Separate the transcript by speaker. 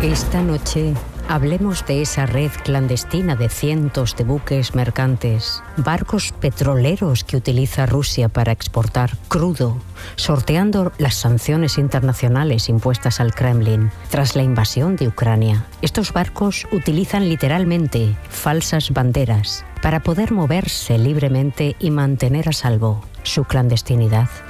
Speaker 1: Esta noche hablemos de esa red clandestina de cientos de buques mercantes, barcos petroleros que utiliza Rusia para exportar crudo, sorteando las sanciones internacionales impuestas al Kremlin tras la invasión de Ucrania. Estos barcos utilizan literalmente falsas banderas para poder moverse libremente y mantener a salvo su clandestinidad.